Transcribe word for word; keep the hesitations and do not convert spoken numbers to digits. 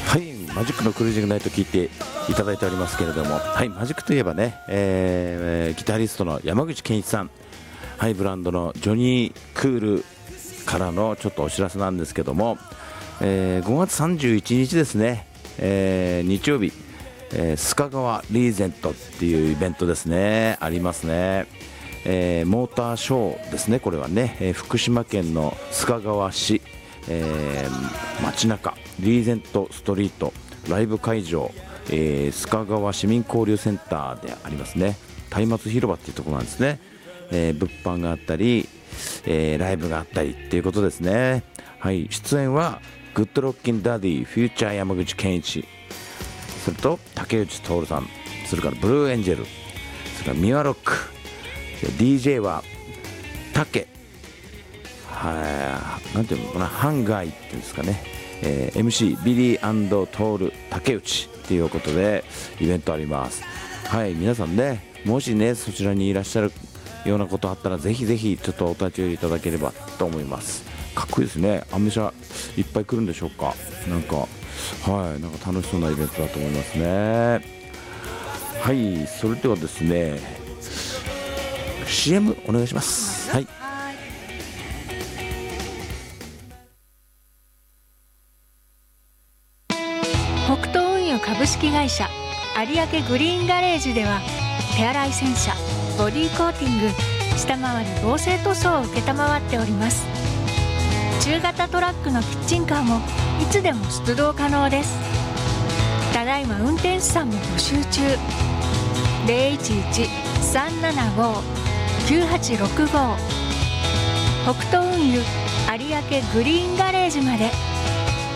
はい、マジックのクルージングナイト聞いていただいておりますけれども、はい、マジックといえばね、えー、ギタリストの山口健一さん、はい、ブランドのジョニークールからのちょっとお知らせなんですけども、えー、ごがつさんじゅういちにちですね、えー、日曜日、えー、須賀川リーゼントっていうイベントですね、ありますね。えー、モーターショーですね。これはね、えー、福島県の須賀川市、えー、街中リーゼントストリートライブ会場、えー、須賀川市民交流センターでありますね。松明広場っていうところなんですね。えー、物販があったり、えー、ライブがあったりっていうことですね。はい、出演はグッドロッキンダディフューチャー山口健一、それと竹内徹さん、それからブルーエンジェル、それからミワロック、 ディージェー は竹、はい、なんていうのかな、ハンガイっていうんですかね、えー、エムシー ビリー&トール竹内ということでイベントあります。はい、皆さんね、もしねそちらにいらっしゃるようなことあったらぜひぜひちょっとお立ち寄りいただければと思います。かっこいいですね。アメ車いっぱい来るんでしょうか。なんかはいなんか楽しそうなイベントだと思いますね。はい、それではですね シーエム お願いします。はい、 北東運輸株式会社有明グリーンガレージでは手洗い洗車、ボディーコーティング、下回り防水塗装を受けたまわっております。中型トラックのキッチンカーもいつでも出動可能です。ただいま運転手さんも募集中。 ゼロいちいち さんななご きゅうはちろくご 北東運輸有明グリーンガレージまで。